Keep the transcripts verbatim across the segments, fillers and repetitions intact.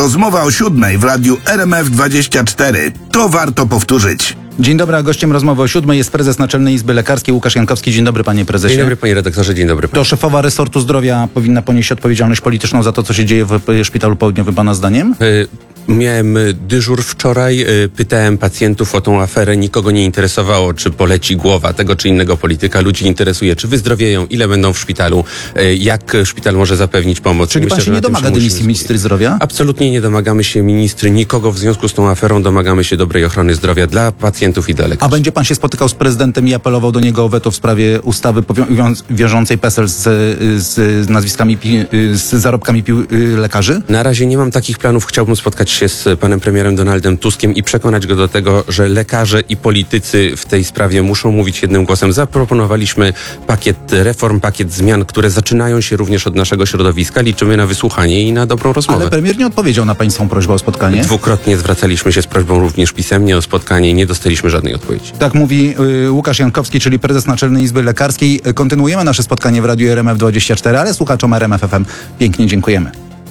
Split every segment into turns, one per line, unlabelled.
Rozmowa o siódmej w radiu R M F dwadzieścia cztery. To warto powtórzyć.
Dzień dobry, a gościem rozmowy o siódmej jest prezes Naczelnej Izby Lekarskiej Łukasz Jankowski. Dzień dobry, panie prezesie.
Dzień dobry, panie redaktorze, dzień dobry. Panie.
To szefowa resortu zdrowia powinna ponieść odpowiedzialność polityczną za to, co się dzieje w Szpitalu Południowym, pana zdaniem?
Y Miałem dyżur wczoraj, pytałem pacjentów o tą aferę, nikogo nie interesowało, czy poleci głowa tego czy innego polityka. Ludzi interesuje, czy wyzdrowieją, ile będą w szpitalu, jak szpital może zapewnić pomoc.
Czyli
Myślę,
pan się nie domaga dymisji ministry zdrowia?
Absolutnie nie domagamy się ministry, nikogo w związku z tą aferą, domagamy się dobrej ochrony zdrowia dla pacjentów i dla lekarzy.
A będzie pan się spotykał z prezydentem i apelował do niego o weto w sprawie ustawy wiążącej P E S E L z, z nazwiskami, z zarobkami lekarzy?
Na razie nie mam takich planów, chciałbym spotkać się z panem premierem Donaldem Tuskiem i przekonać go do tego, że lekarze i politycy w tej sprawie muszą mówić jednym głosem. Zaproponowaliśmy pakiet reform, pakiet zmian, które zaczynają się również od naszego środowiska. Liczymy na wysłuchanie i na dobrą rozmowę.
Ale premier nie odpowiedział na pańską prośbę o spotkanie?
Dwukrotnie zwracaliśmy się z prośbą również pisemnie o spotkanie i nie dostaliśmy żadnej odpowiedzi.
Tak mówi y, Łukasz Jankowski, czyli prezes Naczelnej Izby Lekarskiej. Kontynuujemy nasze spotkanie w radiu R M F dwadzieścia cztery, ale słuchaczom R M F F M pięknie dziękujemy.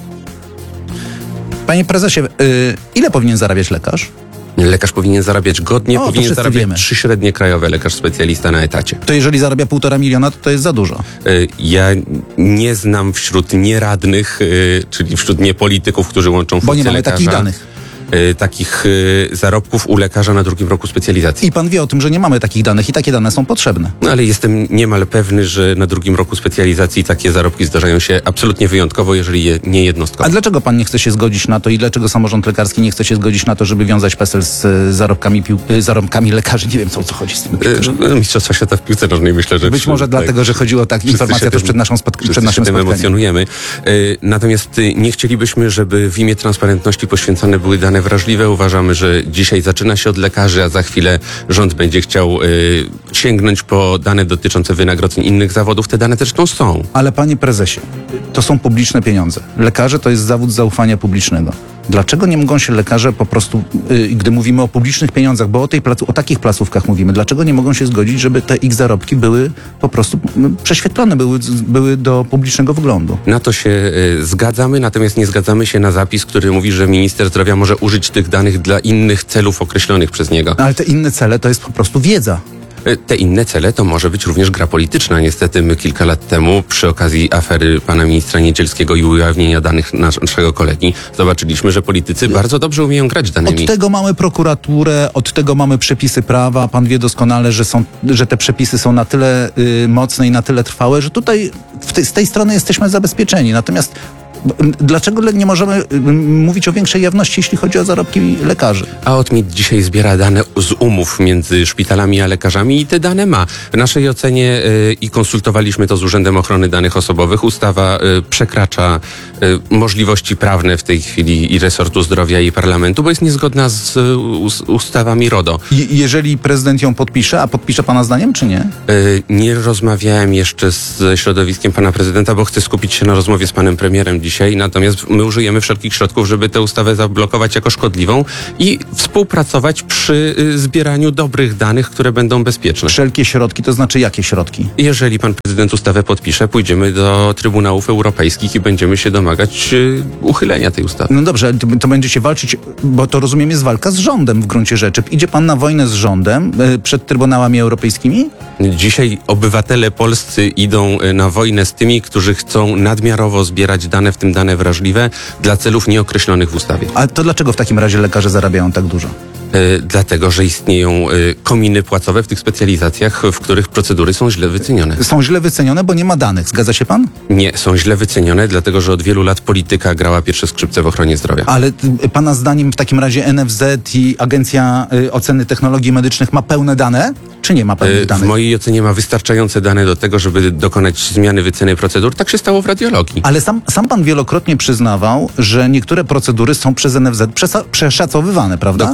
Panie prezesie, yy, ile powinien zarabiać lekarz?
Lekarz powinien zarabiać godnie,
o,
powinien zarabiać
wiemy.
trzy średnie krajowe, lekarz specjalista na etacie.
To jeżeli zarabia półtora miliona, to to jest za dużo.
Yy, ja nie znam wśród nieradnych, yy, czyli wśród niepolityków, którzy łączą funkcje
Bo nie mamy
lekarza,
takich danych.
Yy, takich yy, zarobków u lekarza na drugim roku specjalizacji.
I pan wie o tym, że nie mamy takich danych i takie dane są potrzebne.
No ale jestem niemal pewny, że na drugim roku specjalizacji takie zarobki zdarzają się absolutnie wyjątkowo, jeżeli je, nie jednostkowo.
A dlaczego pan nie chce się zgodzić na to i dlaczego samorząd lekarski nie chce się zgodzić na to, żeby wiązać P E S E L z zarobkami, pił, zarobkami lekarzy? Nie wiem, co, o co chodzi z tym.
Yy, Mistrzostwa Świata w piłce nożnej, myślę, że...
Być
czy,
może
tak,
dlatego, że chodziło tak, informacja też przed, naszą spotk- przed naszym
się tym
spotkaniem.
emocjonujemy. Yy, natomiast yy, nie chcielibyśmy, żeby w imię transparentności poświęcone były dane wrażliwe. Uważamy, że dzisiaj zaczyna się od lekarzy, a za chwilę rząd będzie chciał y, sięgnąć po dane dotyczące wynagrodzeń innych zawodów. Te dane zresztą są.
Ale panie prezesie, to są publiczne pieniądze. Lekarze to jest zawód zaufania publicznego. Dlaczego nie mogą się lekarze po prostu, y, gdy mówimy o publicznych pieniądzach, bo o, tej placu, o takich placówkach mówimy, dlaczego nie mogą się zgodzić, żeby te ich zarobki były po prostu no, prześwietlone, były, były do publicznego wglądu?
Na to się y, zgadzamy, natomiast nie zgadzamy się na zapis, który mówi, że minister zdrowia może użyć tych danych dla innych celów określonych przez niego.
Ale te inne cele to jest po prostu wiedza.
Te inne cele to może być również gra polityczna. Niestety my kilka lat temu przy okazji afery pana ministra Niedzielskiego i ujawnienia danych naszego kolegi zobaczyliśmy, że politycy bardzo dobrze umieją grać danymi.
Od tego mamy prokuraturę, od tego mamy przepisy prawa. Pan wie doskonale, że, są, że te przepisy są na tyle y, mocne i na tyle trwałe, że tutaj w te, z tej strony jesteśmy zabezpieczeni. Natomiast dlaczego nie możemy mówić o większej jawności, jeśli chodzi o zarobki lekarzy?
A Otmit dzisiaj zbiera dane z umów między szpitalami a lekarzami i te dane ma. W naszej ocenie y, i konsultowaliśmy to z Urzędem Ochrony Danych Osobowych. Ustawa y, przekracza y, możliwości prawne w tej chwili i resortu zdrowia i parlamentu, bo jest niezgodna z y, us, ustawami RODO.
Je, jeżeli prezydent ją podpisze, a podpisze pana zdaniem, czy nie?
Y, nie rozmawiałem jeszcze ze środowiskiem pana prezydenta, bo chcę skupić się na rozmowie z panem premierem dzisiaj. Natomiast my użyjemy wszelkich środków, żeby tę ustawę zablokować jako szkodliwą i współpracować przy y, zbieraniu dobrych danych, które będą bezpieczne.
Wszelkie środki, to znaczy jakie środki?
Jeżeli pan prezydent ustawę podpisze, pójdziemy do Trybunałów Europejskich i będziemy się domagać y, uchylenia tej ustawy.
No dobrze, to, to będziecie walczyć, bo to rozumiem jest walka z rządem w gruncie rzeczy. Idzie pan na wojnę z rządem y, przed Trybunałami Europejskimi?
Dzisiaj obywatele polscy idą y, na wojnę z tymi, którzy chcą nadmiarowo zbierać dane, w tym dane wrażliwe, dla celów nieokreślonych w ustawie.
A to dlaczego w takim razie lekarze zarabiają tak dużo?
Y, dlatego, że istnieją y, kominy płacowe w tych specjalizacjach, w których procedury są źle wycenione.
Są źle wycenione, bo nie ma danych. Zgadza się pan?
Nie, są źle wycenione, dlatego, że od wielu lat polityka grała pierwsze skrzypce w ochronie zdrowia.
Ale y, pana zdaniem w takim razie N F Z i Agencja y, Oceny Technologii Medycznych ma pełne dane? Czy nie ma pełnych
y,
danych?
W mojej ocenie ma wystarczające dane do tego, żeby dokonać zmiany wyceny procedur. Tak się stało w radiologii.
Ale sam, sam pan wielokrotnie przyznawał, że niektóre procedury są przez N F Z przesa- przeszacowywane, prawda?
Dokładnie tak.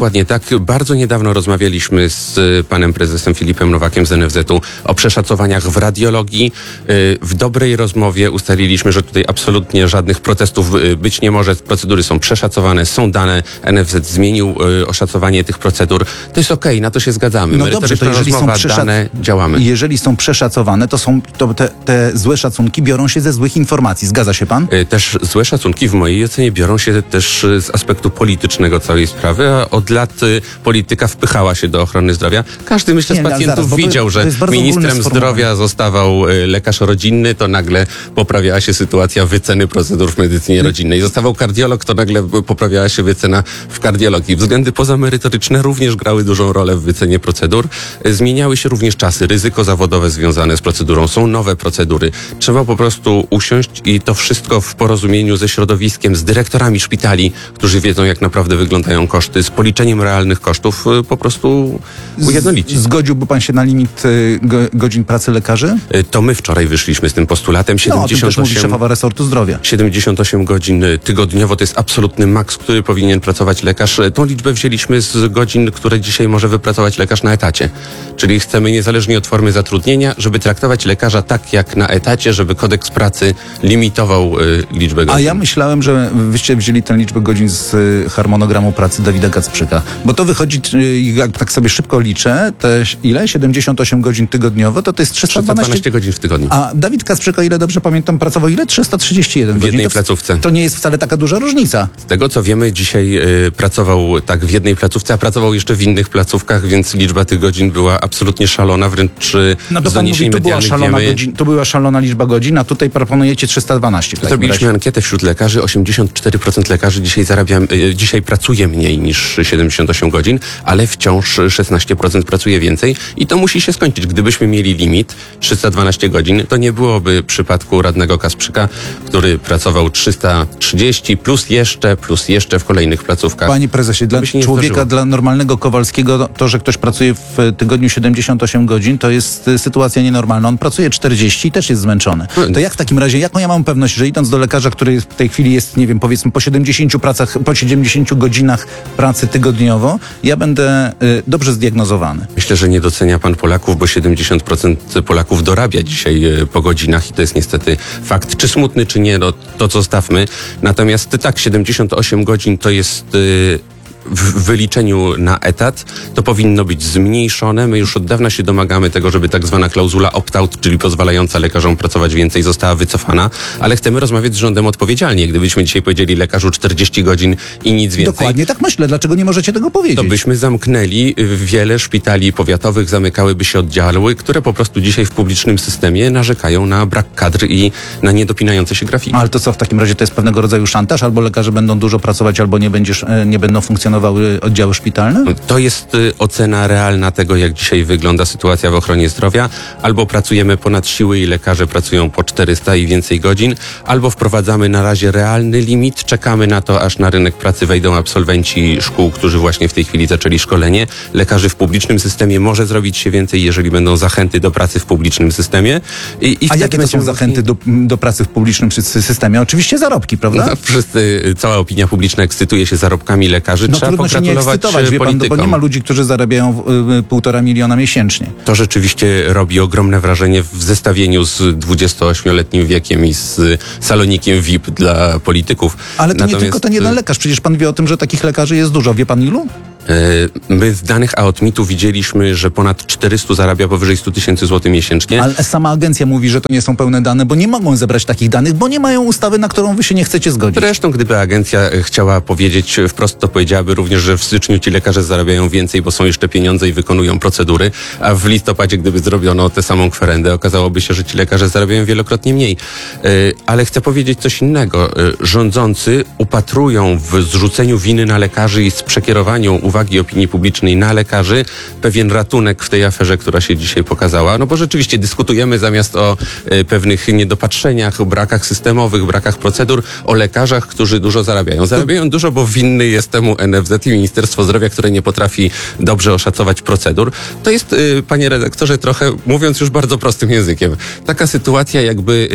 bardzo niedawno rozmawialiśmy z panem prezesem Filipem Nowakiem z N F Z-u o przeszacowaniach w radiologii. W dobrej rozmowie ustaliliśmy, że tutaj absolutnie żadnych protestów być nie może. Procedury są przeszacowane, są dane. N F Z zmienił oszacowanie tych procedur. To jest okej, okay, na to się zgadzamy.
No dobrze, to jeżeli
rozmowa,
są, przeszac-
dane, działamy.
jeżeli są przeszacowane, to, są, to te, te złe szacunki biorą się ze złych informacji. Zgadza się pan?
Też złe szacunki w mojej ocenie biorą się też z aspektu politycznego całej sprawy, a od lat y, polityka wpychała się do ochrony zdrowia. Każdy, myślę,
Nie,
z
ale
pacjentów
zaraz, bo to-
widział,
to
że
jest bardzo
ministrem
ogólne sformułowanie.
zdrowia zostawał y, lekarz rodzinny, to nagle poprawiała się sytuacja wyceny procedur w medycynie rodzinnej. Zostawał kardiolog, to nagle poprawiała się wycena w kardiologii. Względy pozamerytoryczne również grały dużą rolę w wycenie procedur. Y, Zmieniały się również czasy, ryzyko zawodowe związane z procedurą, są nowe procedury. Trzeba po prostu usiąść i to wszystko w porozumieniu ze środowiskiem, z dyrektorami szpitali, którzy wiedzą, jak naprawdę wyglądają koszty, z policzeniem realnych kosztów y, po prostu ujednolicić.
Zgodziłby pan się na limit y, go, godzin pracy lekarzy?
Y, To my wczoraj wyszliśmy z tym postulatem.
No, o tym też mówi
siedemdziesiąt osiem
szefowa resortu zdrowia.
siedemdziesiąt osiem godzin tygodniowo to jest absolutny maks, który powinien pracować lekarz. Tą liczbę wzięliśmy z godzin, które dzisiaj może wypracować lekarz na etacie. Czyli chcemy niezależnie od formy zatrudnienia, żeby traktować lekarza tak jak na etacie, żeby kodeks pracy limitował y, liczbę godzin.
A ja myślałem, że wyście wzięli tę liczbę godzin z y, harmonogramu pracy Dawida Kacprzyka. Bo to wychodzi, y, jak tak sobie szybko liczę, te ile? siedemdziesiąt osiem godzin tygodniowo, to to jest trzysta
trzysta
dwanaście
dwanaście godzin w tygodniu.
A Dawid Kacprzyk, o ile dobrze pamiętam, pracował ile? trzysta trzydzieści jeden
W
godzin.
jednej
To w-
placówce.
To nie jest wcale taka duża różnica.
Z tego co wiemy, dzisiaj y, pracował tak w jednej placówce, a pracował jeszcze w innych placówkach, więc liczba tych godzin była absolutnie szalona, wręcz y,
No to
z
pan mówi,
doniesień
to była,
medialnych
szalona
wiemy.
godzin, to była szalona liczba godzin, a tutaj proponujecie trzysta dwanaście. w takim
Zrobiliśmy
razie.
ankietę wśród lekarzy. osiemdziesiąt cztery procent lekarzy dzisiaj zarabia, y, dzisiaj pracuje mniej niż siedemdziesiąt osiem godzin, ale wciąż szesnaście procent pracuje więcej i to musi się skończyć. Gdybyśmy mieli limit trzysta dwanaście godzin, to nie byłoby przypadku radnego Kasprzyka, który pracował trzysta trzydzieści plus jeszcze, plus jeszcze w kolejnych placówkach.
Panie prezesie, dla
by się nie
człowieka,
zdarzyło.
dla normalnego Kowalskiego, to, że ktoś pracuje w tygodniu siedemdziesiąt osiem godzin, to jest y, sytuacja nienormalna. On pracuje czterdzieści i też jest zmęczony. To jak w takim razie, jaką ja mam pewność, że idąc do lekarza, który w tej chwili jest, nie wiem, powiedzmy po siedemdziesięciu pracach, po siedemdziesięciu godzinach pracy tygodniowo, ja będę y, dobrze zdiagnozowany.
Myślę, że nie docenia pan Polaków, bo siedemdziesiąt procent Polaków dorabia dzisiaj e, po godzinach i to jest niestety fakt. Czy smutny, czy nie, no to zostawmy. Natomiast tak, siedemdziesiąt osiem godzin to jest e, w wyliczeniu na etat, to powinno być zmniejszone. My już od dawna się domagamy tego, żeby tak zwana klauzula opt-out, czyli pozwalająca lekarzom pracować więcej, została wycofana, ale chcemy rozmawiać z rządem odpowiedzialnie. Gdybyśmy dzisiaj powiedzieli lekarzu czterdzieści godzin i nic więcej,
Dokładnie tak myślę. Dlaczego nie możecie tego powiedzieć?
to byśmy zamknęli wiele szpitali powiatowych, zamykałyby się oddziały, które po prostu dzisiaj w publicznym systemie narzekają na brak kadr i na niedopinające się grafiki.
Ale to co, w takim razie to jest pewnego rodzaju szantaż? Albo lekarze będą dużo pracować, albo nie, będziesz, e, nie będą funkcjonowały oddziały szpitalne?
To jest y, ocena realna tego, jak dzisiaj wygląda sytuacja w ochronie zdrowia. Albo pracujemy ponad siły i lekarze pracują po czterysta i więcej godzin, albo wprowadzamy na razie realny limit, czekamy na to, aż na rynek pracy wejdą absolwenci szkół, którzy właśnie w tej chwili zaczęli szkolenie. Lekarzy w publicznym systemie może zrobić się więcej, jeżeli będą zachęty do pracy w publicznym systemie. I, i
A
wtedy
jakie to są
będziemy
zachęty do, do pracy w publicznym sy- systemie? Oczywiście zarobki, prawda?
No, wszyscy, cała opinia publiczna ekscytuje się zarobkami lekarzy.
No
Trzeba
trudno się nie
pogratulować
ekscytować, wie pan, no, bo
politykom.
nie ma ludzi, którzy zarabiają y, y, półtora miliona miesięcznie.
To rzeczywiście robi ogromne wrażenie w zestawieniu z dwudziestoośmioletnim wiekiem i z salonikiem V I P dla polityków.
Ale to
Natomiast,
nie tylko ten jeden lekarz, przecież pan wie o tym, że takich lekarzy jest dużo. Wie pan ilu?
e, My z danych Aotmitu widzieliśmy, że ponad czterystu zarabia powyżej stu tysięcy złotych miesięcznie.
Ale sama agencja mówi, że to nie są pełne dane, bo nie mogą zebrać takich danych, bo nie mają ustawy, na którą wy się nie chcecie zgodzić.
Zresztą, gdyby agencja e, chciała powiedzieć wprost, to powiedziałaby również, że w styczniu ci lekarze zarabiają więcej, bo są jeszcze pieniądze i wykonują procedury, a w listopadzie, gdyby zrobiono tę samą kwerendę, okazałoby się, że ci lekarze zarabiają wielokrotnie mniej. E, Ale chcę powiedzieć coś innego. E, Rządzący upatrują w zrzuceniu winy na lekarzy i z przekierowaniu uwagi opinii publicznej na lekarzy pewien ratunek w tej aferze, która się dzisiaj pokazała. No bo rzeczywiście dyskutujemy zamiast o e, pewnych niedopatrzeniach, brakach systemowych, brakach procedur, o lekarzach, którzy dużo zarabiają. Zarabiają dużo, bo winny jest temu N F Z i Ministerstwo Zdrowia, które nie potrafi dobrze oszacować procedur. To jest, y, panie redaktorze, trochę, mówiąc już bardzo prostym językiem, taka sytuacja, jakby y,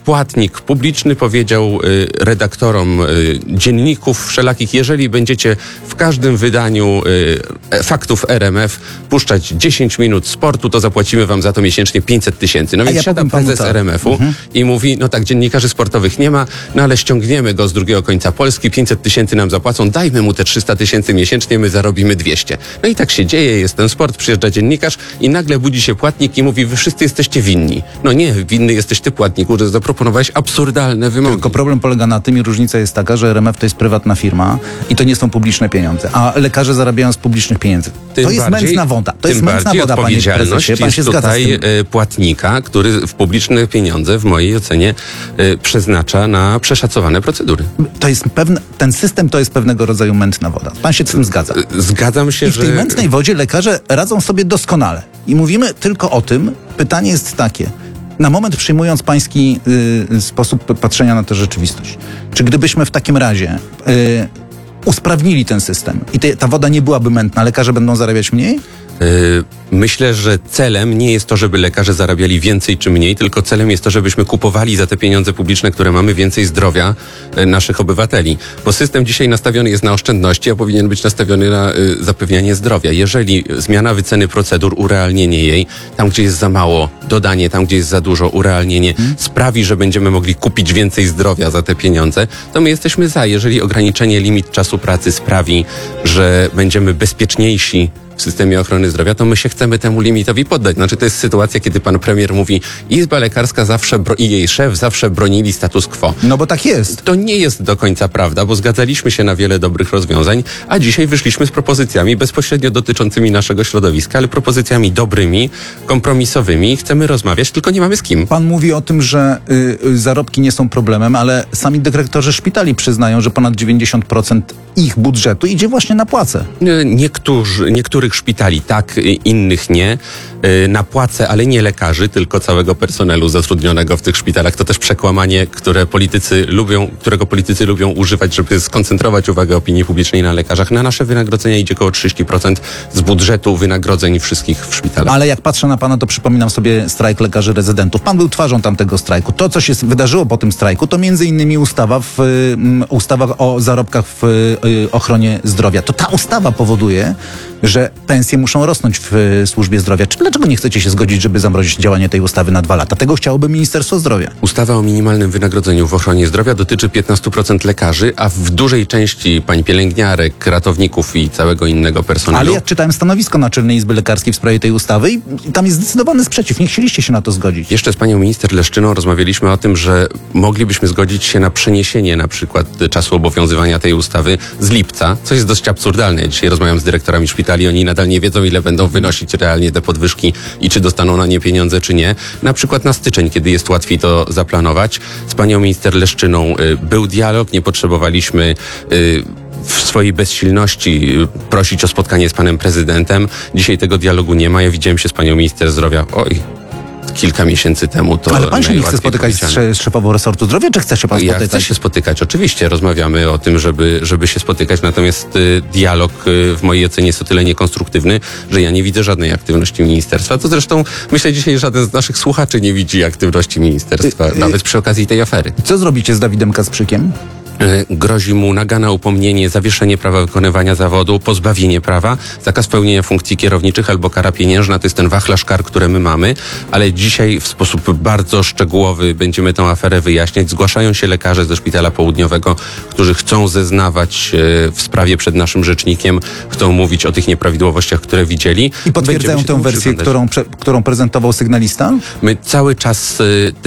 płatnik publiczny powiedział y, redaktorom y, dzienników wszelakich, jeżeli będziecie w każdym wydaniu y, faktów R M F puszczać dziesięć minut sportu, to zapłacimy wam za to miesięcznie pięćset tysięcy. No
A
więc
ja
siada
powiem panu
prezes
tak.
R M F-u
Mhm.
i mówi, no tak, dziennikarzy sportowych nie ma, no ale ściągniemy go z drugiego końca Polski, pięćset tysięcy nam zapłacą, dajmy mu te trzysta tysięcy miesięcznie, my zarobimy dwieście. No i tak się dzieje, jest ten sport, przyjeżdża dziennikarz i nagle budzi się płatnik i mówi, wy wszyscy jesteście winni. No nie, winny jesteś ty, płatniku, że zaproponowałeś absurdalne wymogi.
Tylko problem polega na tym i różnica jest taka, że R M F to jest prywatna firma i to nie są publiczne pieniądze, a lekarze zarabiają z publicznych pieniędzy.
Tym
to jest
bardziej-
mętna woda. To
tym
jest mętna
bardziej
woda, panie
odpowiedzialność
prezesie. Pan
jest
się zgadza z
tutaj
tym.
e, płatnika, który w publiczne pieniądze, w mojej ocenie, e, przeznacza na przeszacowane procedury.
To jest pewne, ten system to jest pewnego rodzaju mętna woda. Pan się z tym zgadza.
E, Zgadzam się,
I w tej
że...
mętnej wodzie lekarze radzą sobie doskonale. I mówimy tylko o tym. Pytanie jest takie. Na moment przyjmując pański y, sposób patrzenia na tę rzeczywistość, czy gdybyśmy w takim razie y, usprawnili ten system i te, ta woda nie byłaby mętna, lekarze będą zarabiać mniej?
Y, Myślę, że celem nie jest to, żeby lekarze zarabiali więcej czy mniej, tylko celem jest to, żebyśmy kupowali za te pieniądze publiczne, które mamy, więcej zdrowia y, naszych obywateli. Bo system dzisiaj nastawiony jest na oszczędności, a powinien być nastawiony na y, zapewnianie zdrowia. Jeżeli zmiana wyceny procedur, urealnienie jej, tam gdzie jest za mało, dodanie, tam gdzie jest za dużo, urealnienie, hmm. sprawi, że będziemy mogli kupić więcej zdrowia za te pieniądze, to my jesteśmy za. Jeżeli ograniczenie limit czasu pracy sprawi, że będziemy bezpieczniejsi w systemie ochrony zdrowia, to my się chcemy temu limitowi poddać. Znaczy, to jest sytuacja, kiedy pan premier mówi, Izba Lekarska zawsze bro- i jej szef zawsze bronili status quo.
No bo tak jest.
To nie jest do końca prawda, bo zgadzaliśmy się na wiele dobrych rozwiązań, a dzisiaj wyszliśmy z propozycjami bezpośrednio dotyczącymi naszego środowiska, ale propozycjami dobrymi, kompromisowymi. Chcemy rozmawiać, tylko nie mamy z kim.
Pan mówi o tym, że y, y, zarobki nie są problemem, ale sami dyrektorzy szpitali przyznają, że ponad dziewięćdziesiąt procent ich budżetu idzie właśnie na płace.
Niektórzy, niektórych szpitali tak, innych nie. Na płace, ale nie lekarzy, tylko całego personelu zatrudnionego w tych szpitalach. To też przekłamanie, które politycy lubią, którego politycy lubią używać, żeby skoncentrować uwagę opinii publicznej na lekarzach. Na nasze wynagrodzenia idzie około trzydzieści procent z budżetu wynagrodzeń wszystkich w szpitalach.
Ale jak patrzę na pana, to przypominam sobie strajk lekarzy rezydentów. Pan był twarzą tamtego strajku. To, co się wydarzyło po tym strajku, to między innymi ustawa w um, ustawa o zarobkach w y, ochronie zdrowia. To ta ustawa powoduje, że pensje muszą rosnąć w y, służbie zdrowia. Czy dlaczego nie chcecie się zgodzić, żeby zamrozić działanie tej ustawy na dwa lata? Tego chciałoby Ministerstwo Zdrowia.
Ustawa o minimalnym wynagrodzeniu w ochronie zdrowia dotyczy piętnaście procent lekarzy, a w dużej części pań pielęgniarek, ratowników i całego innego personelu.
Ale ja czytałem stanowisko Naczelnej Izby Lekarskiej w sprawie tej ustawy i, i tam jest zdecydowany sprzeciw. Nie chcieliście się na to zgodzić.
Jeszcze z panią minister Leszczyną rozmawialiśmy o tym, że moglibyśmy zgodzić się na przeniesienie na przykład czasu obowiązywania tej ustawy z lipca, co jest dość absurdalne. Ja dzisiaj rozmawiam z dyrektorami szpitali, oni nadal nie wiedzą, ile będą wynosić realnie te podwyżki i czy dostaną na nie pieniądze, czy nie. Na przykład na styczeń, kiedy jest łatwiej to zaplanować. Z panią minister Leszczyną y, był dialog, nie potrzebowaliśmy y, w swojej bezsilności y, prosić o spotkanie z panem prezydentem. Dzisiaj tego dialogu nie ma. Ja widziałem się z panią minister zdrowia. Oj, kilka miesięcy temu to
Ale pan się nie chce
najłatwiej
spotykać z,
powiedziane.
sze- z szefową resortu zdrowia, czy chce się pan
Ja
spotykać?
chcę się spotykać, oczywiście, rozmawiamy o tym, żeby, żeby się spotykać, natomiast y, dialog y, w mojej ocenie jest o tyle niekonstruktywny, że ja nie widzę żadnej aktywności ministerstwa. To zresztą myślę dzisiaj żaden z naszych słuchaczy nie widzi aktywności ministerstwa,
Y, y,
nawet przy okazji tej afery.
Co zrobicie z Dawidem Kasprzykiem?
Y, Grozi mu nagana, upomnienie, zawieszenie prawa wykonywania zawodu, pozbawienie prawa, zakaz pełnienia funkcji kierowniczych albo kara pieniężna. To jest ten wachlarz kar, które my mamy, ale dzisiaj w sposób bardzo szczegółowy będziemy tę aferę wyjaśniać. Zgłaszają się lekarze ze Szpitala Południowego, którzy chcą zeznawać y, w sprawie przed naszym rzecznikiem, chcą mówić o tych nieprawidłowościach, które widzieli.
I potwierdzają
Będziemy się
tę
temu
wersję,
przyglądać.
którą, prze, którą prezentował sygnalista?
My cały czas y,